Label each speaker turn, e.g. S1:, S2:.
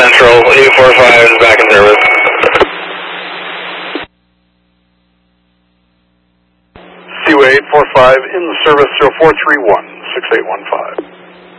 S1: Central, U45 is back in service.
S2: Seaway 845 in service 0431 6815.